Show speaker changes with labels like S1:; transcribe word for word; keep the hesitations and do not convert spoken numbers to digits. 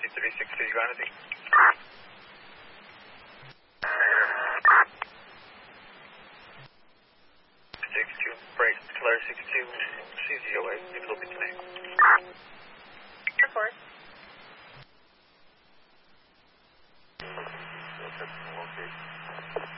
S1: three six two, you got anything? six two, break, Claire six two, C Z O A, it will be tonight.
S2: Of course.
S1: Okay.